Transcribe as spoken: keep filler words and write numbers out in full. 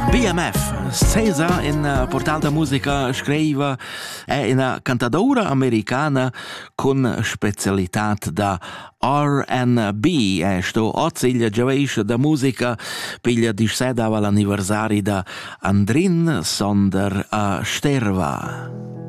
B M F, Cesa in uh, portal da musica scriva è una cantadora americana con specialitat da R and B e sto ozziglia giaveisce da musica piglia di sedava l'anniversari da Andrin Sonder a Sterva.